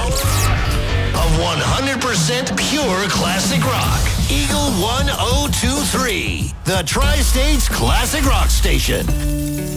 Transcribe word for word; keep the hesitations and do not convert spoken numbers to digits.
of one hundred percent pure classic rock. Eagle one oh two three, the Tri-States Classic Rock Station.